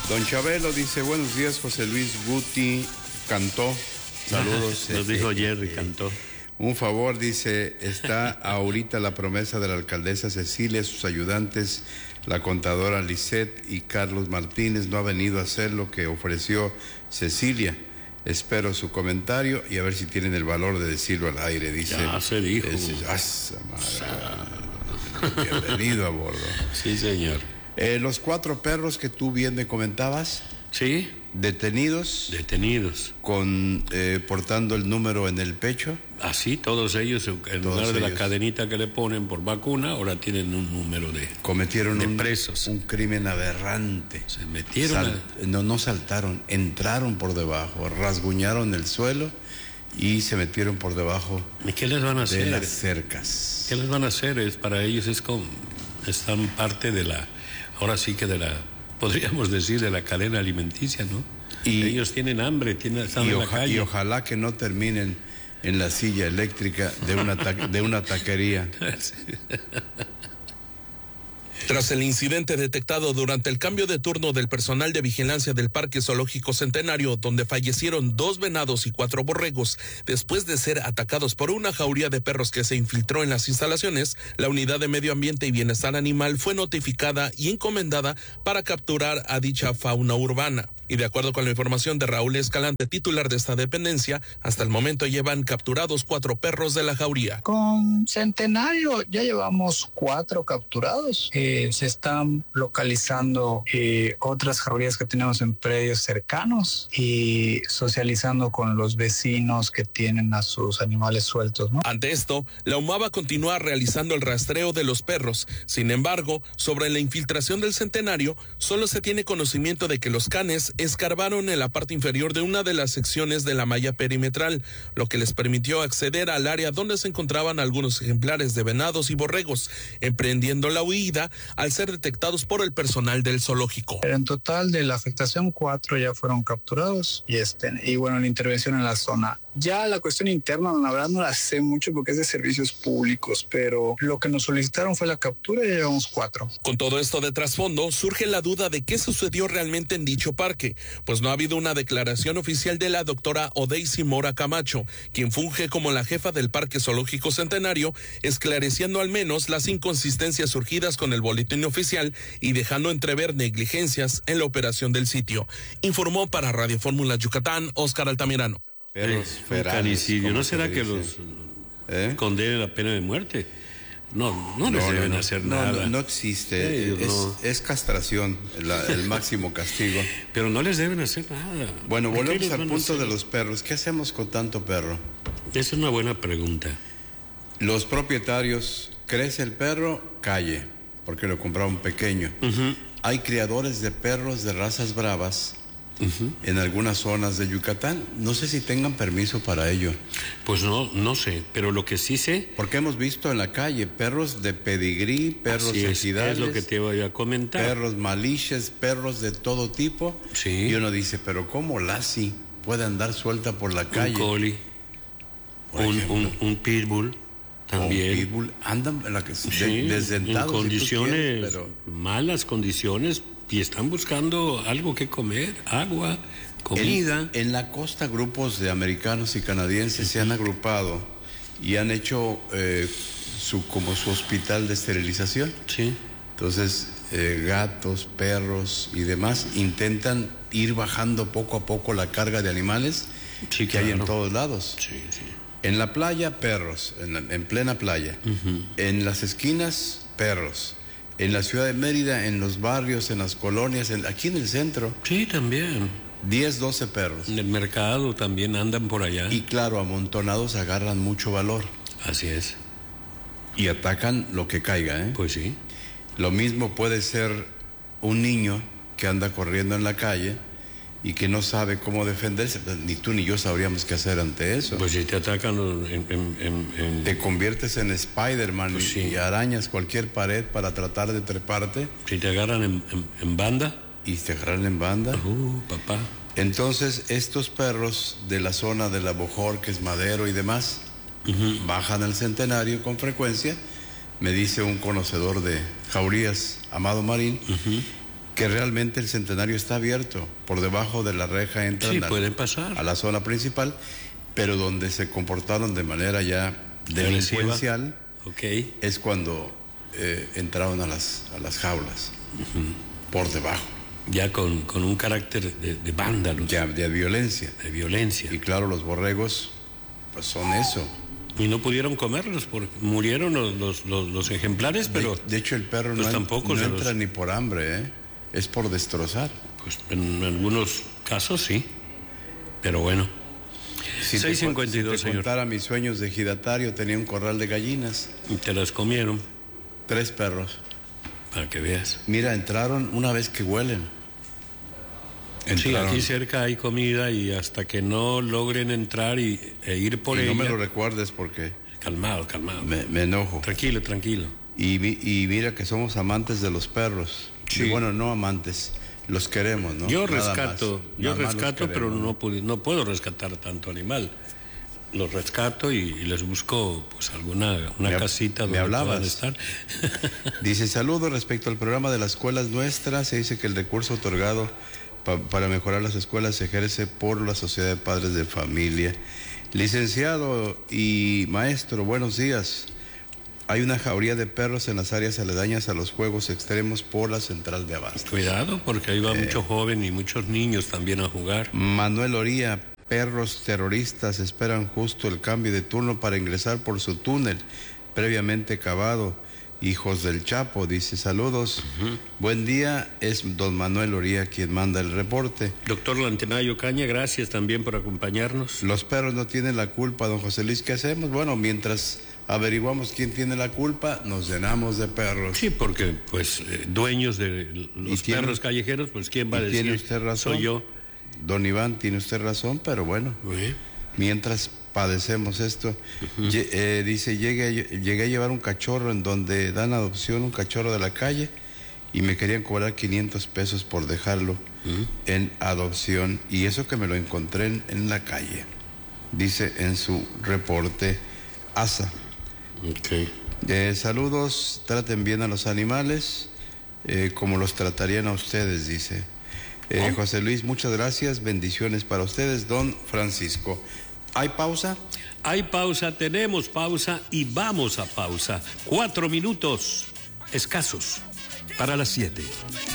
Don Chabelo dice, buenos días, José Luis Guti cantó. Saludos. Nos dijo Jerry, cantó. Un favor, dice, está ahorita la promesa de la alcaldesa Cecilia, sus ayudantes, la contadora Lisette y Carlos Martínez, no ha venido a hacer lo que ofreció Cecilia. Espero su comentario y a ver si tienen el valor de decirlo al aire, dice. Ya se dijo. Bienvenido a bordo. Sí, señor. Los 4 perros que tú bien me comentabas. Sí. Detenidos. Con portando el número en el pecho. Así, todos ellos, en lugar de la cadenita que le ponen por vacuna, ahora tienen un número de cometieron de presos. Un crimen aberrante. Se metieron. No saltaron, entraron por debajo, rasguñaron el suelo y se metieron por debajo. ¿Y qué les van a hacer? De las cercas. ¿Qué les van a hacer? Para ellos están parte de la, ahora sí que de la, podríamos decir, de la cadena alimenticia, ¿no? Y ellos tienen hambre, están en la calle. Y ojalá que no terminen en la silla eléctrica de una taquería. Tras el incidente detectado durante el cambio de turno del personal de vigilancia del Parque Zoológico Centenario, donde fallecieron 2 venados y 4 borregos, después de ser atacados por una jauría de perros que se infiltró en las instalaciones, la Unidad de Medio Ambiente y Bienestar Animal fue notificada y encomendada para capturar a dicha fauna urbana. Y de acuerdo con la información de Raúl Escalante, titular de esta dependencia, hasta el momento llevan capturados 4 perros de la jauría. Con Centenario ya llevamos 4 capturados. Se están localizando otras jaurías que tenemos en predios cercanos y socializando con los vecinos que tienen a sus animales sueltos, ¿no? Ante esto, la UMAVA continúa realizando el rastreo de los perros. Sin embargo, sobre la infiltración del Centenario, solo se tiene conocimiento de que los canes escarbaron en la parte inferior de una de las secciones de la malla perimetral, lo que les permitió acceder al área donde se encontraban algunos ejemplares de venados y borregos, emprendiendo la huida al ser detectados por el personal del zoológico. Pero en total de la afectación 4 ya fueron capturados y bueno, la intervención en la zona. Ya la cuestión interna, la verdad no la sé mucho porque es de servicios públicos, pero lo que nos solicitaron fue la captura y ya llevamos 4. Con todo esto de trasfondo, surge la duda de qué sucedió realmente en dicho parque, pues no ha habido una declaración oficial de la doctora Odeisy Mora Camacho, quien funge como la jefa del Parque Zoológico Centenario, esclareciendo al menos las inconsistencias surgidas con el boletín oficial y dejando entrever negligencias en la operación del sitio. Informó para Radio Fórmula Yucatán, Óscar Altamirano. Perros ferales, ¿no será que los condenen la pena de muerte? No les deben hacer nada. No existe. Es castración, el máximo castigo. Pero no les deben hacer nada. Bueno, volvemos al punto de los perros. ¿Qué hacemos con tanto perro? Esa es una buena pregunta. Los propietarios, crece el perro, calle, porque lo compraron pequeño. Uh-huh. Hay criadores de perros de razas bravas. Uh-huh. En algunas zonas de Yucatán, no sé si tengan permiso para ello. Pues no sé, pero lo que sí sé, porque hemos visto en la calle perros de pedigrí, perros ejidales, es lo que te voy a comentar, perros maliches, perros de todo tipo. Sí. Y uno dice, pero ¿cómo Lassie puede andar suelta por la calle? Un collie, un pitbull también. Un pitbull andan desdentados en condiciones, pero malas condiciones. Y están buscando algo que comer, agua, comida. En la costa, grupos de americanos y canadienses se han agrupado y han hecho como su hospital de esterilización. Sí. Entonces, gatos, perros y demás intentan ir bajando poco a poco la carga de animales que hay en todos lados. Sí. En la playa, perros, en plena playa. Uh-huh. En las esquinas, perros. En la ciudad de Mérida, en los barrios, en las colonias, aquí en el centro. Sí, también. 10, 12 perros. En el mercado también andan por allá. Y claro, amontonados agarran mucho valor. Así es. Y atacan lo que caiga, ¿eh? Pues sí. Lo mismo puede ser un niño que anda corriendo en la calle y que no sabe cómo defenderse. Ni tú ni yo sabríamos qué hacer ante eso. Pues si te atacan te conviertes en Spider-Man, pues y arañas cualquier pared para tratar de treparte. Si te agarran en banda. Y te agarran en banda. Papá. Entonces estos perros de la zona de la Bojorques, Madero y demás, uh-huh, bajan al Centenario con frecuencia. Me dice un conocedor de jaurías, Amado Marín, uh-huh, que realmente el Centenario está abierto. Por debajo de la reja entran sí, pueden pasar a la zona principal, pero donde se comportaron de manera ya delincuencial, es cuando entraron a las jaulas, por debajo. Ya con un carácter de vándalos. Ya, de violencia. De violencia. Y claro, los borregos, pues son eso. Y no pudieron comerlos porque murieron los ejemplares, pero... De hecho, el perro pues no tampoco entra ni por hambre, es por destrozar. Pues en algunos casos sí, pero bueno. Si 6:52, si te contara mis sueños de ejidatario, tenía un corral de gallinas. Y te las comieron. 3 perros. Para que veas. Mira, entraron una vez que huelen. Sí, aquí cerca hay comida y hasta que no logren entrar e ir por ella... No me lo recuerdes porque... Calmado. Me enojo. Tranquilo. Y mira que somos amantes de los perros. Sí. Y bueno, no amantes, los queremos, ¿no? Yo rescato, pero ¿no? no puedo rescatar tanto animal. Los rescato y les busco pues una casita donde puedan estar. Dice, saludos respecto al programa de las escuelas nuestras. Se dice que el recurso otorgado para mejorar las escuelas se ejerce por la Sociedad de Padres de Familia. Licenciado y maestro, buenos días. Hay una jauría de perros en las áreas aledañas a los juegos extremos por la central de abasto. Cuidado, porque ahí va mucho joven y muchos niños también a jugar. Manuel Oría, perros terroristas esperan justo el cambio de turno para ingresar por su túnel previamente cavado. Hijos del Chapo, dice, saludos. Buen día, es don Manuel Oría quien manda el reporte. Doctor Lantenayo Caña, gracias también por acompañarnos. Los perros no tienen la culpa, don José Luis, ¿qué hacemos? Bueno, mientras averiguamos quién tiene la culpa, nos llenamos de perros. Sí, porque pues dueños de los perros callejeros, pues quién va a decir, tiene usted razón, soy yo. Don Iván, tiene usted razón, pero bueno, mientras padecemos esto. Dice, llegué a llevar un cachorro en donde dan adopción, un cachorro de la calle, y me querían cobrar 500 pesos por dejarlo en adopción, y eso que me lo encontré en la calle, dice en su reporte ASA. Saludos, traten bien a los animales como los tratarían a ustedes, dice. José Luis, muchas gracias, bendiciones para ustedes, don Francisco. ¿Hay pausa? Hay pausa, tenemos pausa y vamos a pausa. 4 minutos escasos para las 7.